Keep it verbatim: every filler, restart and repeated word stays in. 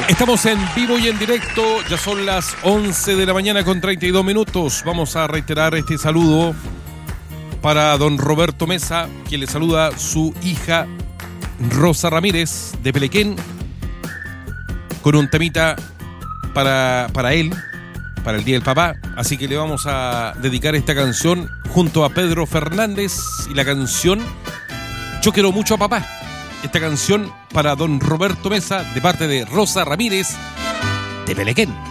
Estamos en vivo y en directo, ya son las once de la mañana con treinta y dos minutos. Vamos a reiterar este saludo para don Roberto Mesa, quien le saluda su hija Rosa Ramírez de Pelequén, con un temita para, para él, para el Día del Papá. Así que le vamos a dedicar esta canción junto a Pedro Fernández y la canción Yo quiero mucho a papá. Esta canción para don Roberto Mesa de parte de Rosa Ramírez de Pelequén.